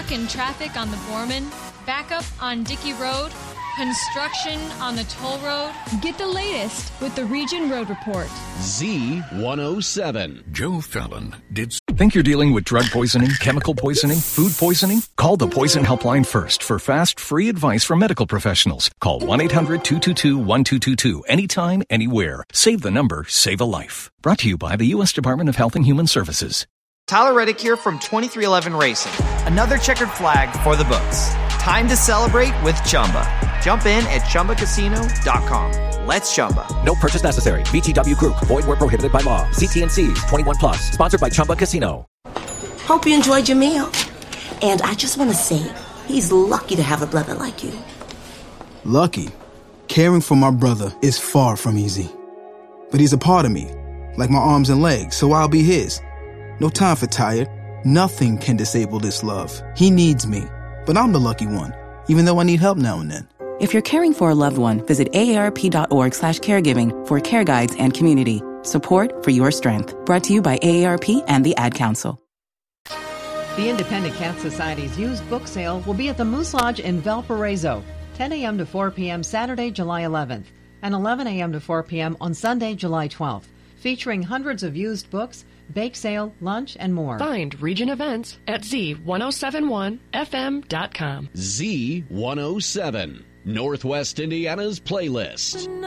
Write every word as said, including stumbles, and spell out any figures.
stuck in traffic on the Borman? Backup on Dickey Road? Construction on the toll road? Get the latest with the Region Road Report. Z one oh seven. Joe Fallon did. Think you're dealing with drug poisoning, chemical poisoning, food poisoning? Call the Poison Helpline first for fast, free advice from medical professionals. Call one eight hundred two two two one two two two anytime, anywhere. Save the number, save a life. Brought to you by the U S Department of Health and Human Services. Tyler Reddick here from twenty-three eleven Racing. Another checkered flag for the books. Time to celebrate with Chumba. Jump in at Chumba Casino dot com. Let's Chumba. No purchase necessary. V G W Group. Void where prohibited by law. C T and C's. twenty-one plus. Sponsored by Chumba Casino. Hope you enjoyed your meal. And I just want to say, he's lucky to have a brother like you. Lucky? Caring for my brother is far from easy. But he's a part of me, like my arms and legs, so I'll be his. No time for tired. Nothing can disable this love. He needs me, but I'm the lucky one, even though I need help now and then. If you're caring for a loved one, visit aarp.org slash caregiving for care guides and community. Support for your strength. Brought to you by A A R P and the Ad Council. The Independent Cat Society's used book sale will be at the Moose Lodge in Valparaiso, ten a.m. to four p.m. Saturday, July eleventh, and eleven a.m. to four p.m. on Sunday, July twelfth, featuring hundreds of used books, bake sale, lunch, and more. Find Region Events at Z ten seventy-one F M dot com. Z one oh seven, Northwest Indiana's playlist.